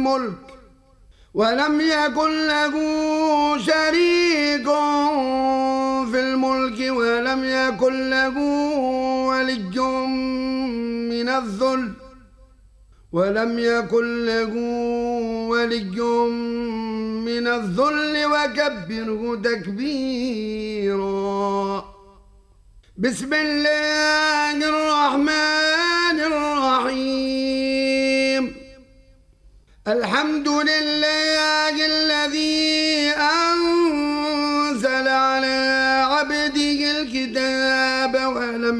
الملك ولم يكن له شريك في الملك ولم يكن له ولي من الذل وكبره تكبيرا. بسم الله الرحمن الرحيم. الحمد لله